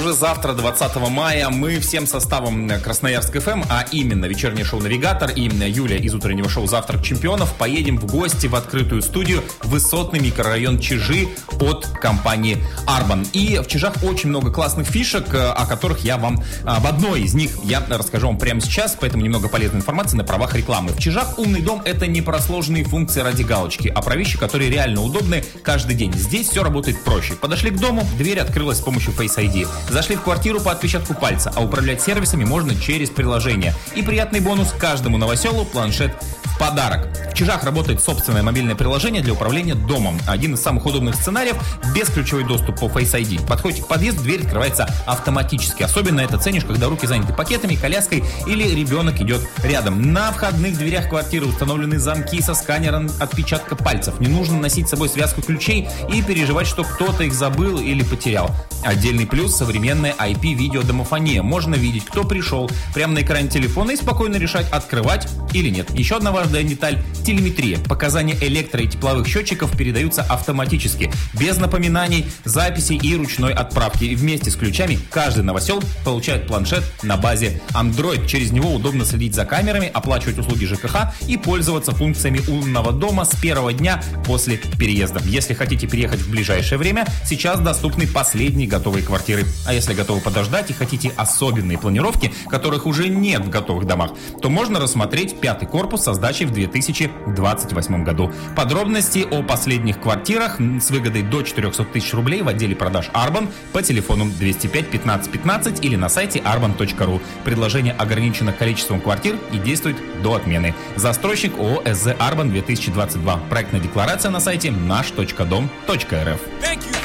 уже завтра, 20 мая, мы всем составом Красноярск ФМ, а именно вечернее шоу «Навигатор» и Юля из утреннего шоу «Завтрак чемпионов» поедем в гости в открытую студию в высотный микрорайон Чижи от компании Арбан. И в Чижах очень много классных фишек, о которых я вам, об одной из них я расскажу вам прямо сейчас, поэтому немного полезной информации на правах рекламы. В Чижах умный дом — это не про сложные функции ради галочки, а про вещи, которые реально удобны каждый день. Здесь все работает проще. Подошли к дому, дверь открылась с помощью Face ID. Зашли в квартиру по отпечатку пальца, а управлять сервисами можно через приложение. И приятный бонус: каждому новоселу планшет в подарок. В Чижах работает собственное мобильное приложение для управления домом. Один из самых удобных сценариев — бесключевой доступ по Face ID. Подходите к подъезду, дверь открывается автоматически. Особенно это ценишь, когда руки заняты пакетами, коляской или ребенок идет рядом. На входных дверях квартиры установлены замки со сканером отпечатка пальцев. Не нужно носить с собой связку ключей и переживать, что кто-то их забыл или потерял. Отдельный плюс — современная IP-видеодомофония. Можно видеть, кто пришел, прямо на экране телефона и спокойно решать, открывать или нет. Еще одна важная деталь — телеметрия. Показания электро- и тепловых счетчиков передаются автоматически, без напоминаний, записей и ручной отправки. И вместе с ключами каждый новосел получает планшет на базе Android. Через него удобно следить за камерами, оплачивать услуги ЖКХ и пользоваться функциями умного дома с первого дня после переезда. Если хотите переехать в ближайшее время, сейчас доступны последние готовые квартиры. А если готовы подождать и хотите особенные планировки, которых уже нет в готовых домах, то можно рассмотреть 5-й корпус со сдачей в 2028 году. Подробности о последних квартирах с выгодой до 400 тысяч рублей в отделе продаж Арбан по телефону 205 15 15 или на сайте arban.ru. Предложение ограничено количеством квартир и действует до отмены. Застройщик ООО СЗ Арбан 2022. Проектная декларация на сайте наш.дом.рф.